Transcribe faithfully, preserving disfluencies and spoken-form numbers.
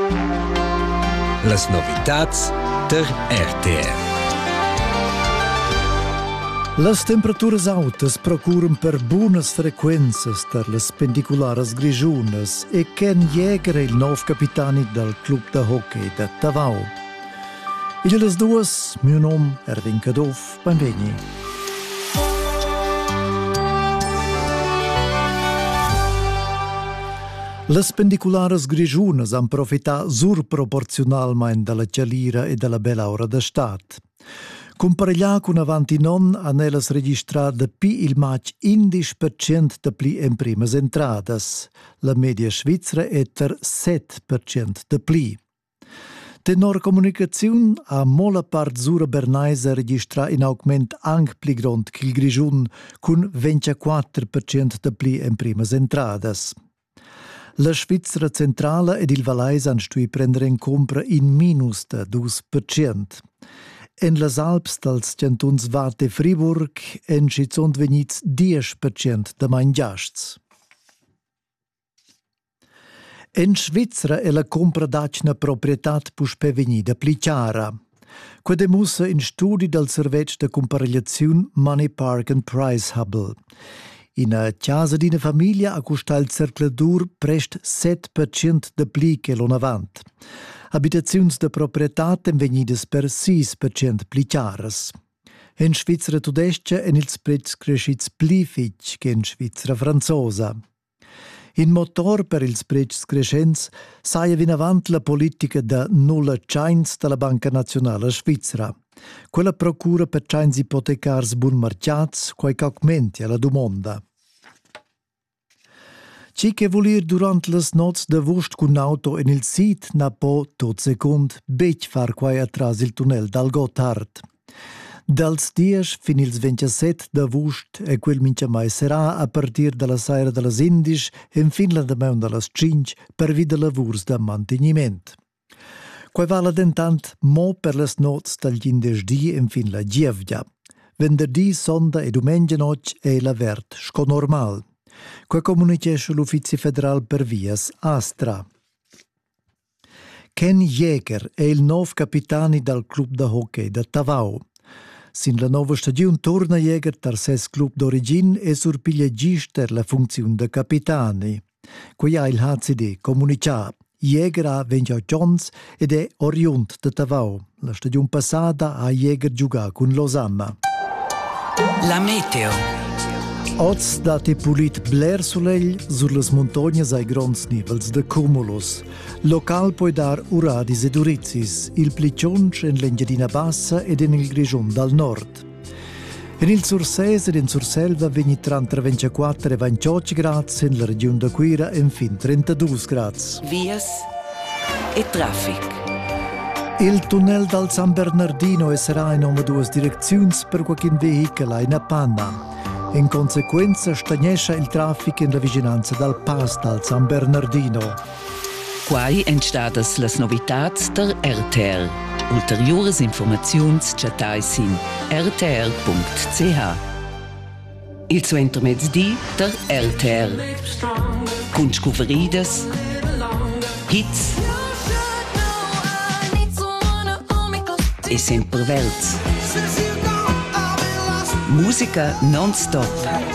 Las novitats der R T R. Las temperaturas autas procuran per buonas frequenzas per las pendicularas grigiunas e Ken Jäger è il nuovo capitani del club de hockey de Tavau. E las duas, mio nome è Erwin Kadov, benveni. Las pendicularas grigiunas han profità surproporzionalmein dalla cialira e dalla bella ora d'estat. Compareglià con avanti non han ellas registrat da pi il match undici per cento da pli en primas entradas. La media svizzera è ter sette per cento da pli. Tenor comunicaziun ha mola part Sura Bernaisa registra in augment anche pli grond che il grigiun con ventiquattro per cento da pli en primas entradas. La Svizzera centrala ed il Valais han stui prendere in compra in minus da due per cento. En las Alps dals cantuns Waadt e Fribourg en ci sunt vegnits dieci per cento da mangiasts. En Svizzera è la compra d'acna proprietat puspe vegnida pli chiara. Quade mussa in studi dal servetg de comparagliaziun Money Park and Price Hubble. In a casa d'ina famiglia a costar il cercladur prest sette per cento da pli che l'on avant. Abitaziuns de proprietat en vegnidas per sei per cento pli chiaras. En Svizzera tudestia en ils prezs crescits pli fitg che in Svizzera franzosa. In motor per ils prezs crescents saia vin avant la politica da nulla chains dalla Banca Nazionale Svizzera. Quella procura per chains ipotecars bun marciats quai augmenti alla domanda. Ci che volir durant las nots de vust cun auto en il sit na po tot secund bec far quai atras il tunnel dal Gotthard. Dals dies fin ils ventisette de vust e quel mincha mai serà a partir dalla saira de las Indis en fin la dameun de las cinc per vida lavurs de manteniment. Quai vala dentant mo per las nots dal gindesdì en fin la gievgia. Venerdì, sonda e domenica noc è la vert sco normal. Quai comunichesce l'Uffizio Federal per vias Astra. Ken Jäger è il nuovo capitani del club de hockey de Tavau. Sin la nuova stagione torna Jäger tar ses club d'origine e surpiglia gister la funzione de capitani. Quai ha il H C D comunicà. Jäger ha ventuno Jones ed è oriunt de Tavau. La stagione passata ha Jäger giocà con Losanna. La meteo. Oz dati pulit bler solegl sur las montognas ai gronds nivels de cumulus. Local puoi dar uradis ed urizis, il plicionc en l'Engiadina Bassa ed en il Grigion dal nord. En il Surses ed en Surselva vegni tra ventiquattro e ventotto grads, en la regione de Quira en fin trentadue grads. Vias e traffic. Il tunnel dal San Bernardino esserà in nome due direzioni per qualche veicolo in panna. In conseguenza stagnesce il traffico in la vicinanza del pass dal San Bernardino. Quai entstadas las novitats der R T R. Ulteriores informaziuns chatais in r t r punct c h. Il suo intermezdi der R T R. Con scuveridas, hits e sempre verts. Musica non-stop.